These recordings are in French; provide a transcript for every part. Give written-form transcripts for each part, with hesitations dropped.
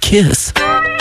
kiss.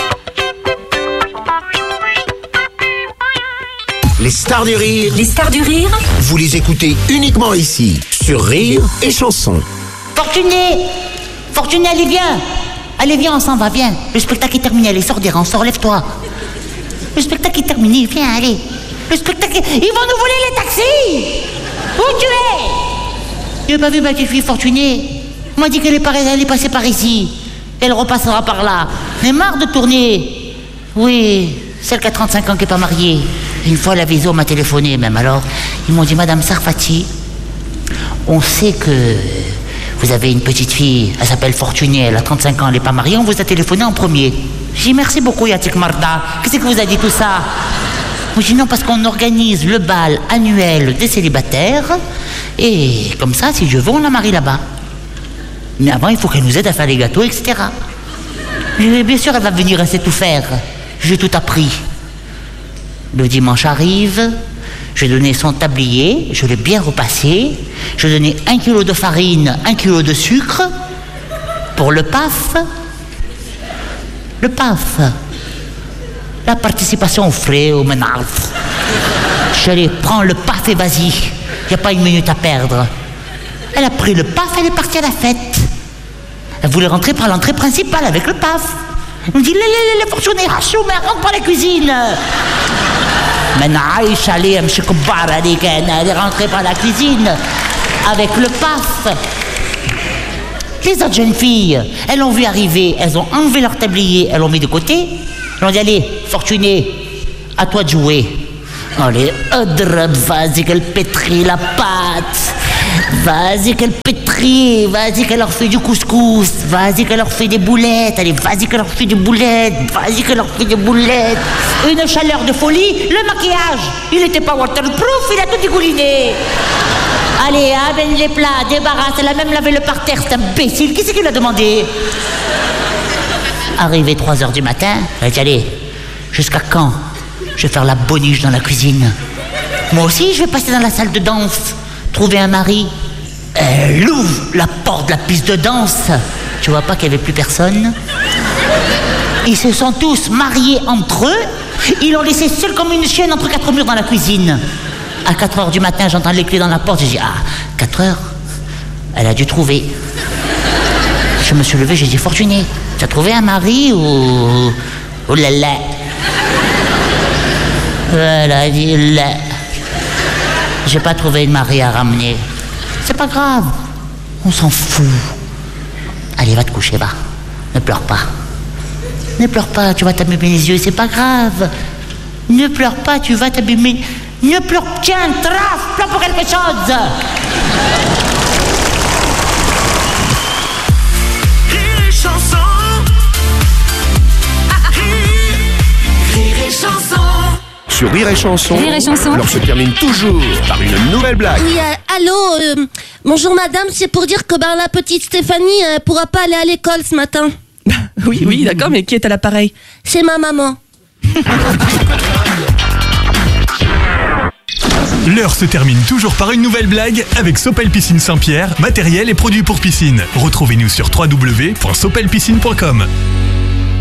Les stars du rire. Les stars du rire. Vous les écoutez uniquement ici, sur Rire et Chanson. Fortuné, allez viens, on s'en va, viens. Le spectacle est terminé, allez, sors des rangs, lève-toi. Le spectacle est terminé, viens, allez. Le spectacle est... Ils vont nous voler les taxis. Où tu es? Tu n'as pas vu ma petite fille Fortunée? On m'a dit qu'elle est passée par ici. Elle repassera par là. Elle est marre de tourner. Oui, celle qui a 35 ans qui n'est pas mariée. Une fois, la Viso m'a téléphoné même. Alors, ils m'ont dit, Madame Sarfati, on sait que vous avez une petite fille, elle s'appelle Fortunée, elle a 35 ans, elle n'est pas mariée, on vous a téléphoné en premier. J'ai dit, merci beaucoup, Yatik Marda. Qu'est-ce que vous a dit tout ça? Moi, j'ai dit, non, parce qu'on organise le bal annuel des célibataires, et comme ça, si je veux, on la marie là-bas. Mais avant, il faut qu'elle nous aide à faire les gâteaux, etc. J'ai dit, bien sûr, elle va venir, elle sait tout faire. J'ai tout appris. Le dimanche arrive, je lui ai donné son tablier, je l'ai bien repassé, je lui ai donné 1 kilo de farine, 1 kilo de sucre, pour le PAF. Le PAF, la participation aux frais, au ménage. Je lui ai dit, prends le PAF et vas-y, il n'y a pas une minute à perdre. Elle a pris le PAF, elle est partie à la fête. Elle voulait rentrer par l'entrée principale avec le PAF. Elle me dit, les Fortunés, mais rentre par la cuisine. Maintenant, Aïcha, elle est rentrée par la cuisine avec le PAF. Les autres jeunes filles, elles l'ont vu arriver, elles ont enlevé leur tablier, elles l'ont mis de côté. Elles ont dit, allez, Fortunée, à toi de jouer. Allez, vas-y qu'elle pétrit la pâte. Vas-y qu'elle pétrit, vas-y qu'elle leur fait du couscous, vas-y qu'elle leur fait des boulettes, allez, vas-y qu'elle leur fait des boulettes, vas-y qu'elle leur fait des boulettes. Une chaleur de folie, le maquillage, il n'était pas waterproof, il a tout dégouliné. Allez, amène les plats, débarrasse, elle a même lavé le parterre, c'est imbécile, qui c'est qui l'a demandé? Arrivé 3h du matin, elle a dit, allez, jusqu'à quand je vais faire la boniche dans la cuisine? Moi aussi, je vais passer dans la salle de danse. Trouver un mari. Elle ouvre la porte de la piste de danse. Tu vois pas qu'il n'y avait plus personne? Ils se sont tous mariés entre eux. Ils l'ont laissé seul comme une chienne entre 4 murs dans la cuisine. À 4h du matin, j'entends les clés dans la porte. J'ai dit, 4h? Elle a dû trouver. Je me suis levé, j'ai dit, Fortunée, tu as trouvé un mari ou là? Elle a dit, là. J'ai pas trouvé de mari à ramener. C'est pas grave. On s'en fout. Allez, va te coucher, va. Ne pleure pas. Ne pleure pas, tu vas t'abîmer les yeux, c'est pas grave. Ne pleure pas, tu vas t'abîmer. Ne pleure, tiens, traf, pleure pour quelque chose. Rire et chanson. Rire et chanson. Sur Rire et Chanson, Rire et Chanson. l'heure se termine toujours par une nouvelle blague. Oui, allô, bonjour madame, c'est pour dire que la petite Stéphanie pourra pas aller à l'école ce matin. Oui, d'accord, mais qui est à l'appareil? C'est ma maman. L'heure se termine toujours par une nouvelle blague avec Sopel Piscine Saint-Pierre, matériel et produits pour piscine. Retrouvez-nous sur www.sopelpiscine.com.